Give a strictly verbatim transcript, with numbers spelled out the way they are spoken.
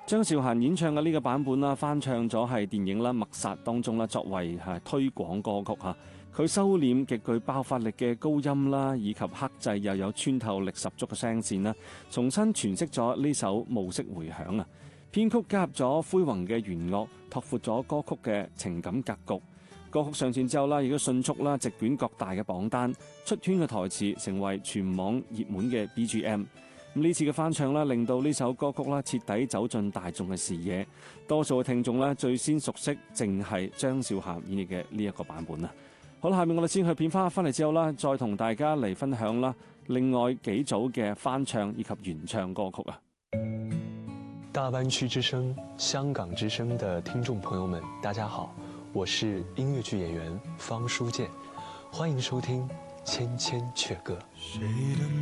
張韶涵演唱嘅呢個版本啦，翻唱咗係電影啦《默殺》當中啦，作為係推廣歌曲嚇。佢收斂極具爆發力嘅高音啦，以及克制又有穿透力十足嘅聲線啦，重新詮釋咗呢首暮色迴響啊！編曲加入咗恢宏嘅弦樂，拓闊咗歌曲嘅情感格局。歌曲上線之後啦，亦都迅速啦席捲各大嘅榜單，出圈嘅台詞成為全網熱門嘅 B G M。咁呢次嘅翻唱啦，令到呢首歌曲啦徹底走進大眾嘅視野。多數嘅聽眾啦最先熟悉，淨係張韶涵演繹嘅呢一個版本啊！好啦，下面我哋先去片花，翻嚟之後啦，再同大家嚟分享啦另外幾組嘅翻唱以及原唱歌曲啊！ 大灣區之聲、香港之聲的聽眾朋友們，大家好，我是音樂劇演員方書健，歡迎收聽《千千闕歌》。